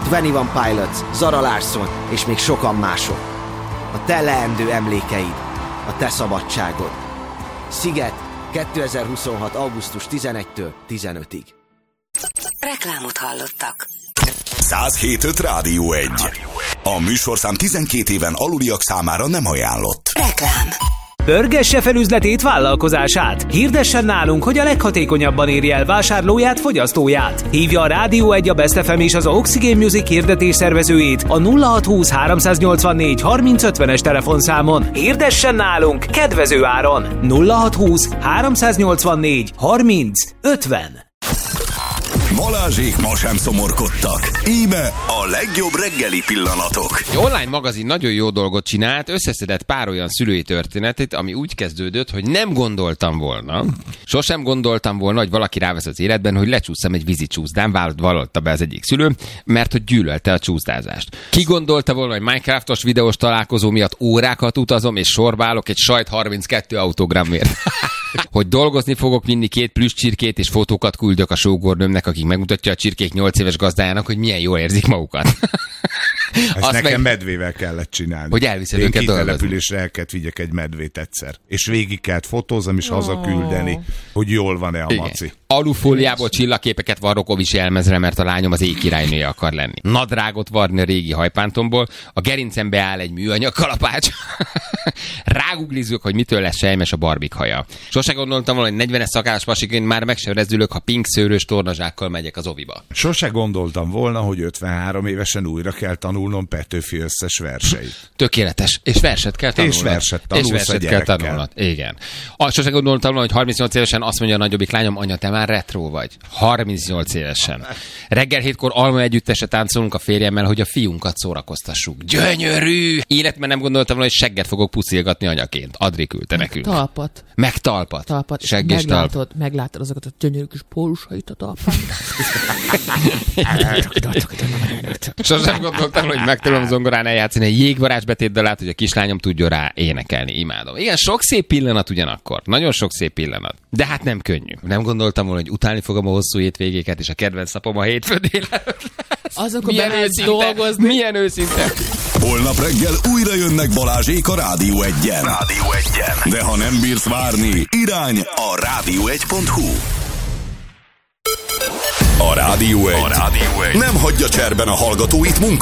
21 Pilots, Zara Larsson és még sokan mások. A te leendő emlékeid, a te szabadságod. Sziget, 2026. augusztus 11-től 15-ig. Reklámot hallottak. 107.5 Rádió 1. A műsorszám 12 éven aluliak számára nem ajánlott. Reklám. Pörgesse fel üzletét, vállalkozását. Hirdessen nálunk, hogy a leghatékonyabban érje el vásárlóját, fogyasztóját. Hívja a Rádió 1, a Best FM és az Oxygen Music hirdetés szervezőjét a 0620 384 3050-es telefonszámon. Hirdessen nálunk kedvező áron. 0620 384 3050. Balázsék ma sem szomorkodtak. Íme a legjobb reggeli pillanatok. Egy online magazin nagyon jó dolgot csinált, összeszedett pár olyan szülői történetet, ami úgy kezdődött, hogy nem gondoltam volna, sosem gondoltam volna, hogy valaki rávesz az életben, hogy lecsúsztam egy vízicsúszdán, vallotta be az egyik szülő, mert hogy gyűlölte a csúszdázást. Ki gondolta volna, hogy Minecraftos videós találkozó miatt órákat utazom, és sorba állok egy sajt 32 autogramért. Hogy dolgozni fogok, vinni 2 plüss csirkét, és fotókat küldök a sógornőmnek, akik megmutatja a csirkék 8 éves gazdájának, hogy milyen jól érzik magukat. Ezt nekem medvével kellett csinálni. Hogy elviszed őket dolgozni. Én kitelepülésre el kellett vigyek egy medvét egyszer. És végig kellett fotózom és hazaküldeni, hogy jól van-e a maci. Alufóliából csillagképeket varrok Ovis jelmezre, mert a lányom az éjkirálynője akar lenni. Nadrágot varni a régi hajpántomból, a gerincembe áll egy műanyag kalapács. Ráguglizok, hogy mitől lesz sejmes a barbik haja. Sose gondoltam volna, hogy 40-es szakállas pasiként már meg sem rezdülök, ha pink szőrös tornazsákkal megyek az oviba. Sose gondoltam volna, hogy 53 évesen újra kell tanulnom Petőfi összes verseit. Tökéletes. És verset kell tanulnod. És verset tanulsz a gyerekkel. Igen. Sose gondoltam volna, hogy 38 évesen azt mondja a nagyobbik lányom, anya, te már retro vagy. 38 évesen. Reggel 7-kor alma együttesre táncolunk a férjemmel, hogy a fiunkat szórakoztassuk. Gyönyörű! Életben nem gondoltam volna, hogy segget fogok puszilgatni anyaként. Adri küldte nekünk. Talpat. Meg talpat. Segg és talp. Meglátod azokat a gyönyörű kis pólusait a talpán. Sosem gondoltam, hogy meg tudom zongorán eljátszani egy jégvarázsbetétdalát, hogy a kislányom tudjon rá énekelni. Imádom. Igen, sok szép pillanat ugyanakkor. Nagyon sok szép pillanat. De hát nem könnyű. Nem gondoltam volna, hogy utálni fogom a hosszú hétvégéket, és a kedvenc napom a hétfő délelőtt. Azokon bemész dolgozni. Milyen őszinte. Holnap reggel újra jönnek Balázsék a Rádió 1-en. De ha nem bírsz várni, irány a rádió1.hu. A Rádió 1 nem hagyja cserben a hallgatóit